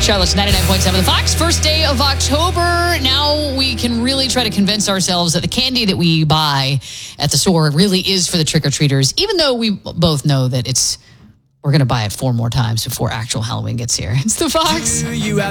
Charlotte's 99.7 The Fox. First day of October. Now we can really try to convince ourselves that the candy that we buy at the store really is for the trick-or-treaters, even though we both know that we're going to buy it 4 more times before actual Halloween gets here. It's The Fox. You have